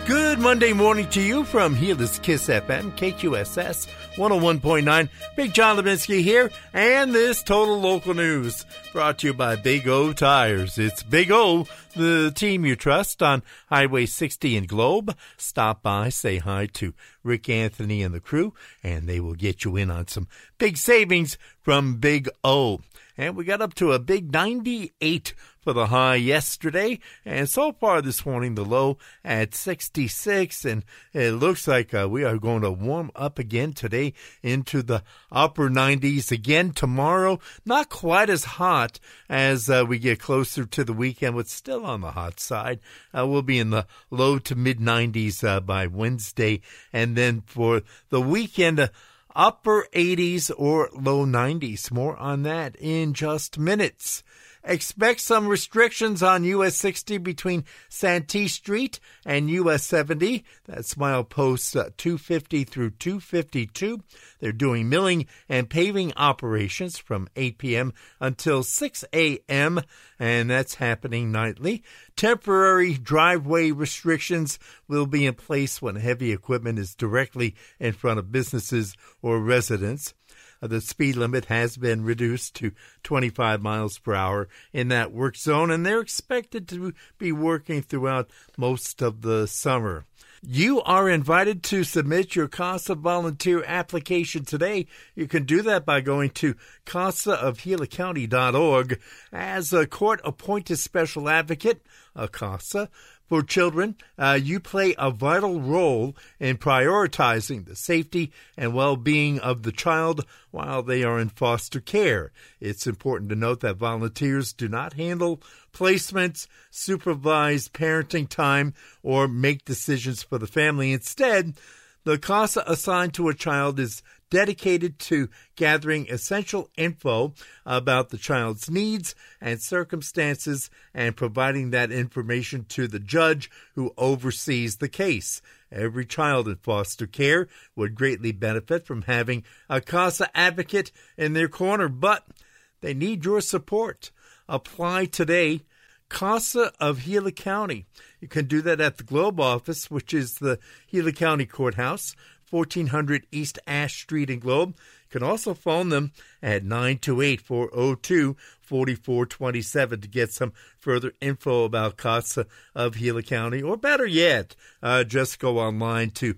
Good Monday morning to you from Healers Kiss FM, KQSS 101.9. Big John Levinsky here, and this Total Local News brought to you by Big O Tires. It's Big O, the team you trust on Highway 60 in Globe. Stop by, say hi to Rick Anthony and the crew, and they will get you in on some big savings from Big O. And we got up to a big 98 for the high yesterday, and so far this morning the low at 66, and it looks like we are going to warm up again today into the upper 90s again tomorrow. Not quite as hot as we get closer to the weekend, but still on the hot side. We'll be in the low to mid 90s by Wednesday, and then for the weekend, upper 80s or low 90s. More on that in just minutes. Expect some restrictions on US 60 between Santee Street and US 70. That's mileposts 250 through 252. They're doing milling and paving operations from 8 p.m. until 6 a.m., and that's happening nightly. Temporary driveway restrictions will be in place when heavy equipment is directly in front of businesses or residents. The speed limit has been reduced to 25 miles per hour in that work zone, and they're expected to be working throughout most of the summer. You are invited to submit your CASA volunteer application today. You can do that by going to casaofgilacounty.org. As a court-appointed special advocate, a CASA, for children, you play a vital role in prioritizing the safety and well-being of the child while they are in foster care. It's important to note that volunteers do not handle placements, supervise parenting time, or make decisions for the family. Instead, the CASA assigned to a child is dedicated to gathering essential info about the child's needs and circumstances and providing that information to the judge who oversees the case. Every child in foster care would greatly benefit from having a CASA advocate in their corner, but they need your support. Apply today. CASA of Gila County. You can do that at the Globe office, which is the Gila County Courthouse, 1400 East Ash Street in Globe. You can also phone them at 928-402-4427 to get some further info about CASA of Gila County. Or better yet, just go online to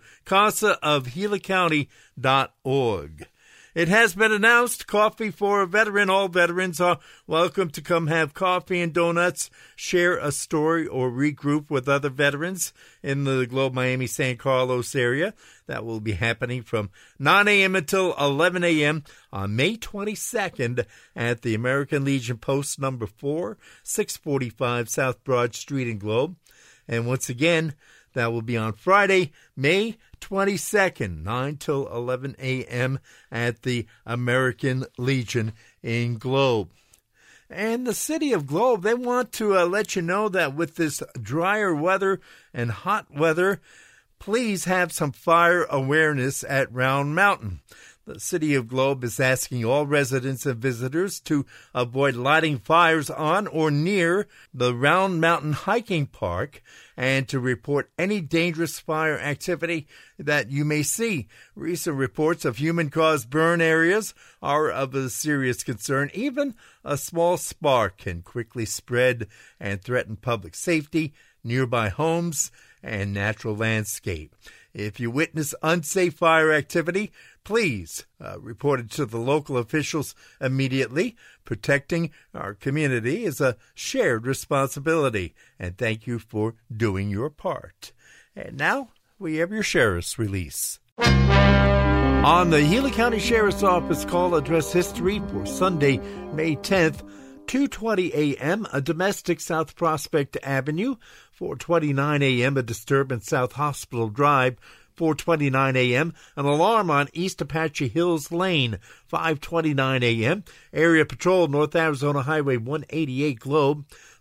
casaofgilacounty.org. It has been announced, Coffee for a Veteran. All veterans are welcome to come have coffee and donuts, share a story, or regroup with other veterans in the Globe, Miami, San Carlos area. That will be happening from 9 a.m. until 11 a.m. on May 22nd at the American Legion Post number 4, 645 South Broad Street in Globe. And once again, that will be on Friday, May 22nd, 9 till 11 a.m. at the American Legion in Globe. And the city of Globe, they want to let you know that with this drier weather and hot weather, please have some fire awareness at Round Mountain. The city of Globe is asking all residents and visitors to avoid lighting fires on or near the Round Mountain Hiking Park and to report any dangerous fire activity that you may see. Recent reports of human-caused burn areas are of a serious concern. Even a small spark can quickly spread and threaten public safety, nearby homes, and natural landscape. If you witness unsafe fire activity, please report it to the local officials immediately. Protecting our community is a shared responsibility, and thank you for doing your part. And now we have your sheriff's release. On the Gila County Sheriff's Office call address history for Sunday, May 10th, 2:20 a.m., a domestic South Prospect Avenue. 4:29 a.m., a disturbance South Hospital Drive. 4:29 a.m., an alarm on East Apache Hills Lane. 5:29 a.m., area patrol North Arizona Highway 188 Globe.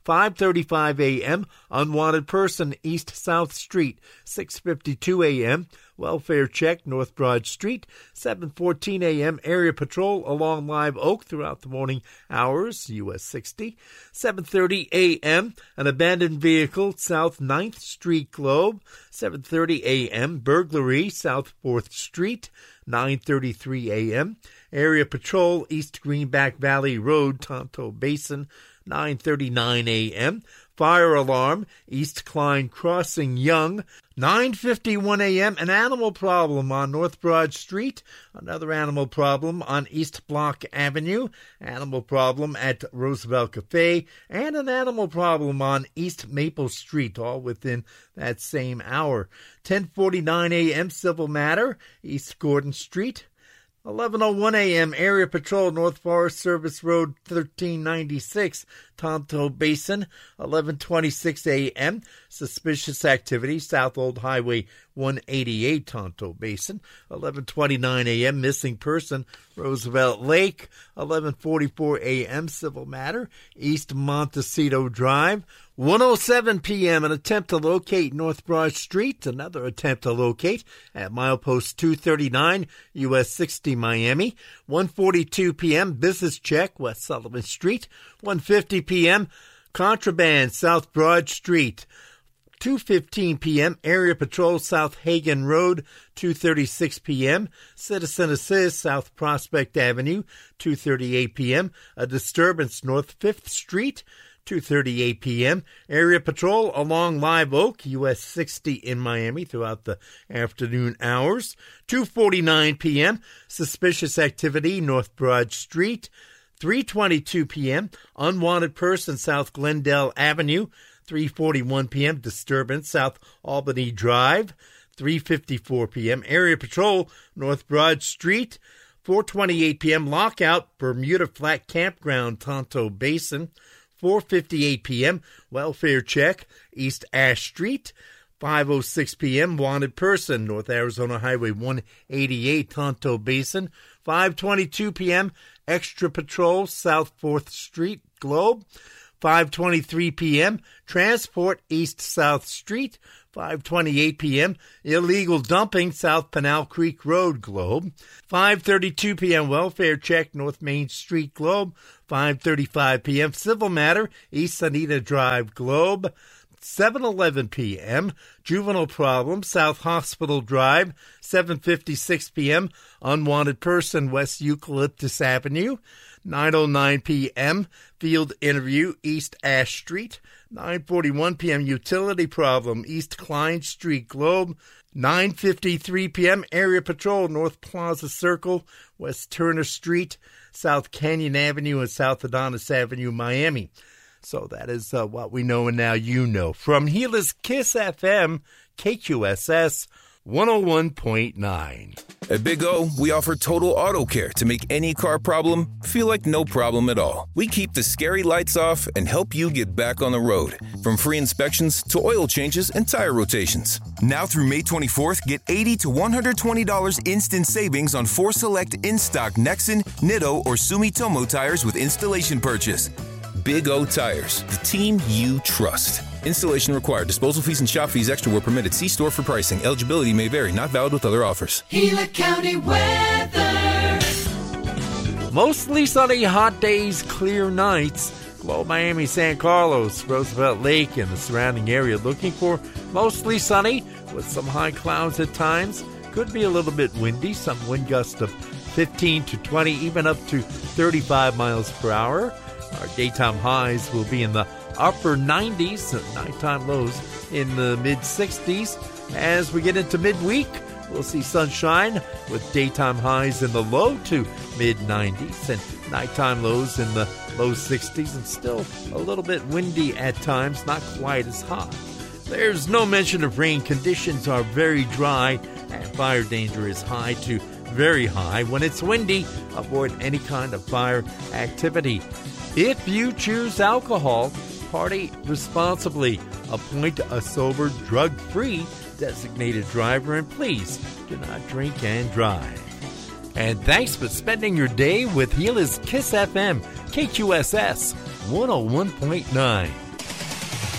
5:35 a.m., unwanted person, East South Street. 6:52 a.m., welfare check, North Broad Street. 7:14 a.m., area patrol along Live Oak throughout the morning hours, US 60. 7:30 a.m., an abandoned vehicle, South 9th Street, Globe. 7:30 a.m., burglary, South 4th Street. 9:33 a.m., area patrol, East Greenback Valley Road, Tonto Basin. 9:39 a.m., fire alarm, East Klein Crossing, Young. 9:51 a.m., an animal problem on North Broad Street. Another animal problem on East Block Avenue. Animal problem at Roosevelt Cafe. And an animal problem on East Maple Street, all within that same hour. 10:49 a.m., civil matter, East Gordon Street. 11:01 a.m., area patrol, North Forest Service Road, 1396, Tonto Basin. 11:26 a.m., suspicious activity, South Old Highway 188, Tonto Basin. 11:29 a.m., missing person, Roosevelt Lake. 11:44 a.m., civil matter, East Montecito Drive. 1:07 p.m., an attempt to locate North Broad Street. Another attempt to locate at milepost 239, US 60, Miami. 1:42 p.m., business check, West Sullivan Street. 1:50 p.m., contraband, South Broad Street. 2:15 p.m., area patrol, South Hagen Road. 2:36 p.m., citizen assist, South Prospect Avenue. 2:38 p.m., a disturbance, North 5th Street. 2:38 p.m., area patrol along Live Oak, US 60 in Miami throughout the afternoon hours. 2:49 p.m., suspicious activity, North Broad Street. 3:22 p.m., unwanted person, South Glendale Avenue. 3:41 p.m., disturbance, South Albany Drive. 3:54 p.m., area patrol, North Broad Street. 4:28 p.m., lockout, Bermuda Flat Campground, Tonto Basin. 4:58 p.m., welfare check, East Ash Street. 5:06 p.m., wanted person, North Arizona Highway 188, Tonto Basin. 5:22 p.m., extra patrol, South 4th Street, Globe. 5:23 p.m., transport, East South Street. 5:28 p.m., illegal dumping, South Pinal Creek Road, Globe. 5:32 p.m., welfare check, North Main Street, Globe. 5:35 p.m., civil matter, East Anita Drive, Globe. 7:11 p.m., juvenile problem, South Hospital Drive. 7:56 p.m., unwanted person, West Eucalyptus Avenue. 9:09 p.m., field interview, East Ash Street. 9:41 p.m., utility problem, East Klein Street, Globe. 9:53 p.m., area patrol, North Plaza Circle, West Turner Street, South Canyon Avenue, and South Adonis Avenue, Miami. So that is what we know, and now you know. From Gila's Kiss FM, KQSS 101.9. At Big O, we offer total auto care to make any car problem feel like no problem at all. We keep the scary lights off and help you get back on the road. From free inspections to oil changes and tire rotations. Now through May 24th, get $80 to $120 instant savings on 4 select in-stock Nexen, Nitto, or Sumitomo tires with installation purchase. Big O Tires, the team you trust. Installation required. Disposal fees and shop fees extra were permitted. See store for pricing. Eligibility may vary. Not valid with other offers. Gila County weather. Mostly sunny, hot days, clear nights. Globe, Miami, San Carlos, Roosevelt Lake, and the surrounding area looking for mostly sunny with some high clouds at times. Could be a little bit windy. Some wind gusts of 15 to 20, even up to 35 miles per hour. Our daytime highs will be in the upper 90s, and nighttime lows in the mid-60s. As we get into midweek, we'll see sunshine with daytime highs in the low to mid-90s and nighttime lows in the low 60s, and still a little bit windy at times, not quite as hot. There's no mention of rain. Conditions are very dry, and fire danger is high to very high. When it's windy, avoid any kind of fire activity. If you choose alcohol, party responsibly. Appoint a sober, drug-free designated driver, and please do not drink and drive. And thanks for spending your day with Gila's Kiss FM, KQSS 101.9.